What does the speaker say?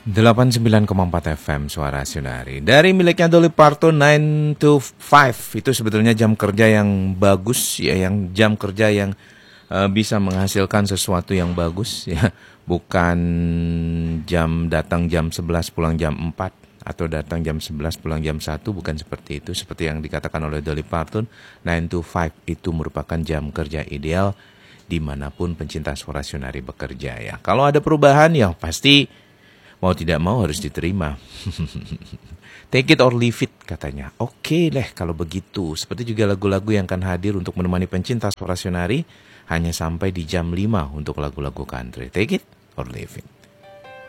89,4 FM Suara Sunari. Dari miliknya Dolly Parton 9 to 5. Itu sebetulnya jam kerja yang bagus ya, yang jam kerja yang bisa menghasilkan sesuatu yang bagus ya. Bukan datang jam 11 pulang jam 4 atau datang jam 11 pulang jam 1, bukan seperti itu. Seperti yang dikatakan oleh Dolly Parton, 9 to 5 itu merupakan jam kerja ideal dimanapun pencinta Suara Sunari bekerja ya. Kalau ada perubahan ya pasti mau tidak mau harus diterima. Take it or leave it katanya. Oke deh kalau begitu. Seperti juga lagu-lagu yang akan hadir untuk menemani pencinta Suara Sunari hanya sampai di jam 5 untuk lagu-lagu country. Take it or leave it.